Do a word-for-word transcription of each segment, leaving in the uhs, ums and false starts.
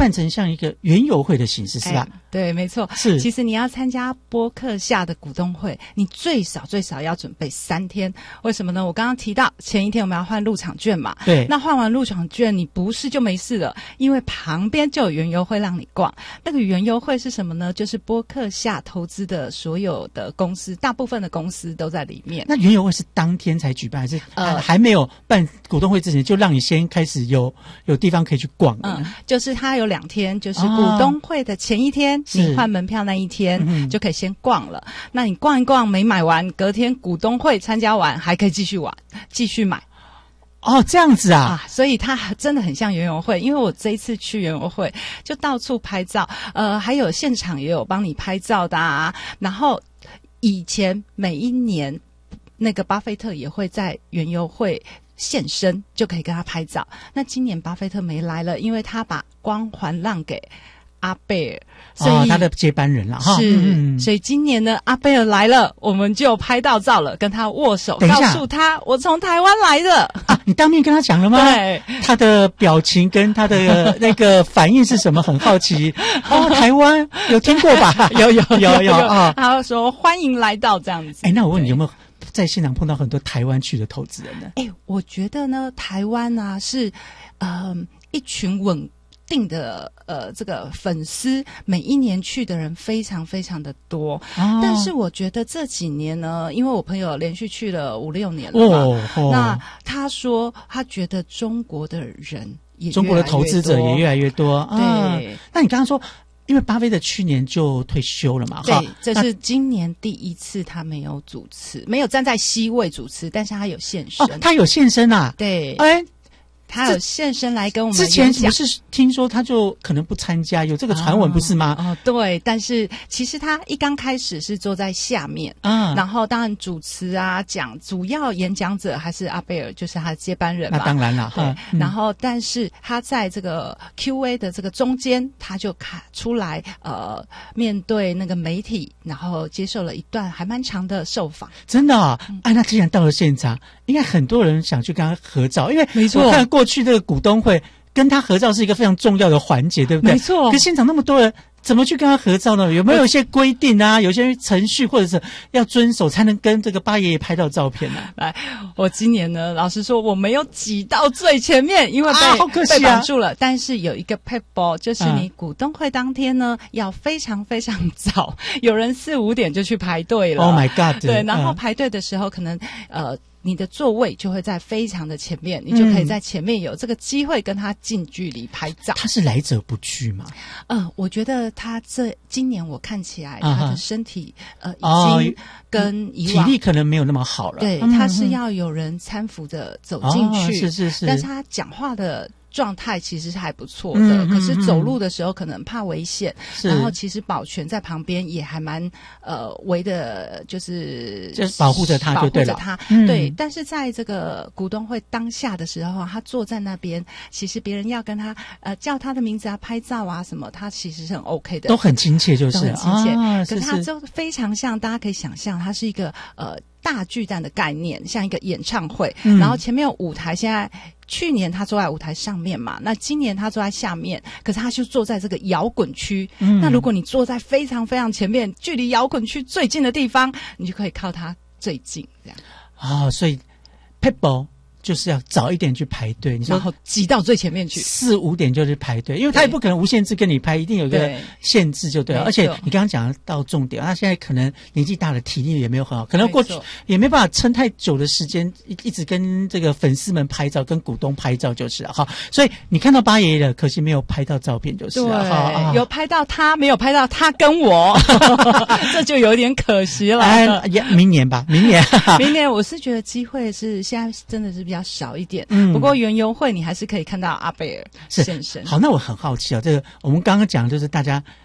办成像一个园游会的形式，是吧？ 哎、对，没错。 是， 其实你要参加播客下的股东会，你最少最少要准备三天。为什么呢？我刚刚提到前一天我们要换入场券嘛， 对。 那换完入场券，你不是就没事了，因为旁边就有园游会让你逛。那个园游会是什么呢？就是播客下投资的所有的公司，大部分的公司都在里面。 那园游会是当天才举办，还是呃还没有办股东会之前就让你先开始有有地方可以去逛？ 嗯，就是它有两天，就是股东会的前一天，哦、你换门票那一天、嗯、就可以先逛了。那你逛一逛没买完，隔天股东会参加完还可以继续玩，继续买。 哦，这样子啊， 啊，所以它真的很像园游会，因为我这一次去园游会就到处拍照，呃，还有现场也有帮你拍照的啊。然后以前每一年那个巴菲特也会在园游会现身，就可以跟他拍照。那今年巴菲特没来了，因为他把光环让给阿贝尔，所以、 哦、他的接班人了哈。 是、 嗯， 所以今年呢，阿贝尔来了，我们就拍到照了，跟他握手，告诉他我从台湾来的啊。你当面跟他讲了吗？ 对， 他的表情跟他的那个反应是什么？很好奇。哦，台湾有听过吧？ 有有有有有啊！ 他说欢迎来到这样子。 哎，那我问你有没有在现场碰到很多台湾区的投资人呢？ 哎，我觉得呢，台湾啊是呃一群稳定的呃这个粉丝，每一年去的人非常非常的多、哦、但是我觉得这几年呢，因为我朋友连续去了五六年了嘛、哦哦、那他说他觉得中国的人也越来越多， 中国的投资者也越来越多。 对、啊、 那你刚刚说因为巴菲特去年就退休了嘛， 对，这是今年第一次他没有主持，没有站在 C 位主持，但是他有现身。 哦，他有现身啊？ 对， 哎， 他有现身来跟我们之前不是听说他就可能不参加，有这个传闻不是吗？ 哦，哦对，但是其实他一刚开始是坐在下面， 啊， 然后当然主持啊讲，主要演讲者还是阿贝尔，就是他的接班人嘛。 那当然了， 对、 嗯。 然后，但是他在这个 Q A 的这个中间，他就卡出来，呃，面对那个媒体，然后接受了一段还蛮长的受访。 真的啊、嗯，啊，那既然到了现场，应该很多人想去跟他合照，因为没错， 我看过去这个股东会跟他合照是一个非常重要的环节，对不对？ 没错。 可现场那么多人，怎么去跟他合照呢？有没有一些规定啊？有些程序或者是要遵守，才能跟这个巴爷爷拍到照片呢、 啊？来，我今年呢，老实说，我没有挤到最前面，因为被、 啊、好可惜啊、 被绑住了。但是有一个 paper， 就是你股东会当天呢，嗯、要非常非常早，有人四五点就去排队了。 Oh my God！ 对，然后排队的时候，可能呃。你的座位就会在非常的前面，你就可以在前面有这个机会跟他近距离拍照。 他是来者不拒吗？ 呃，我觉得他这今年我看起来他的身体、uh-huh. 呃已经跟以往、 哦、体力可能没有那么好了。 对，他是要有人搀扶着走进去、 哦，是是是， 但是他讲话的状态其实是还不错的、嗯、可是走路的时候可能怕危险、嗯、然后其实保全在旁边也还蛮呃围的，就是就是保护着他就对了， 保护着他、嗯、对。但是在这个股东会当下的时候，他坐在那边，其实别人要跟他呃叫他的名字啊、拍照啊什么，他其实是很 OK 的， 都很亲切，就是都很亲切、 啊、 可是他就非常像，大家可以想象，他是一个呃大巨蛋的概念，像一个演唱会、嗯、然后前面有舞台，现在去年他坐在舞台上面嘛，那今年他坐在下面，可是他就坐在这个摇滚区、嗯、那如果你坐在非常非常前面，距离摇滚区最近的地方，你就可以靠他最近这样啊、哦，所以 people就是要早一点去排队，你说然后挤到最前面去， 四五点就去排队，因为他也不可能无限制跟你排，一定有一个限制就对了。而且你刚刚讲到重点，他现在可能年纪大了，体力也没有很好，可能过去也没办法撑太久的时间，一一直跟这个粉丝们拍照，跟股东拍照就是了哈。所以你看到巴爷爷了，可惜没有拍到照片就是了。 对、 啊， 有拍到他，没有拍到他跟我，这就有点可惜了。 哎，明年吧，明年， 明年我是觉得机会是现在真的是比较少一点。 嗯， 不过园游会你还是可以看到阿贝尔现身。 好，那我很好奇啊，这个我们刚刚讲的就是大家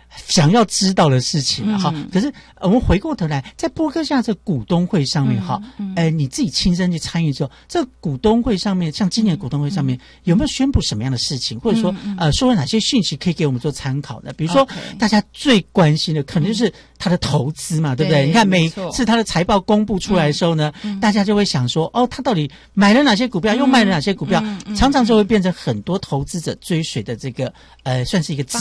想要知道的事情哈、 嗯。 可是我们回过头来，在波哥夏这股东会上面哈，哎、嗯呃，你自己亲身去参与之后，这股东会上面，像今年股东会上面、嗯、有没有宣布什么样的事情，或者说、嗯、呃，说了哪些讯息可以给我们做参考的？比如说、okay. 大家最关心的可能就是他的投资嘛，嗯、对不对？你看每次他的财报公布出来的时候呢，嗯、大家就会想说，哦，他到底买了哪些股票，嗯、又卖了哪些股票，嗯、常常就会变成很多投资者追随的这个呃，算是一个。